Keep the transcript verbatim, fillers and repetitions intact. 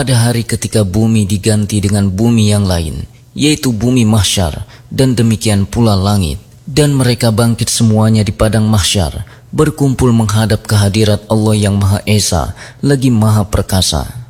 pada hari ketika bumi diganti dengan bumi yang lain, yaitu bumi mahsyar, dan demikian pula langit. Dan mereka bangkit semuanya di padang mahsyar, berkumpul menghadap kehadirat Allah yang Maha Esa lagi Maha Perkasa.